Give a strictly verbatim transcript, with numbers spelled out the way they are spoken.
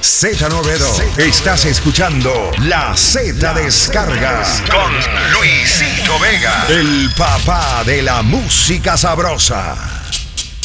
Z noventa y dos. Estás escuchando La Z Descarga con Luisito Vega, el papá de la música sabrosa.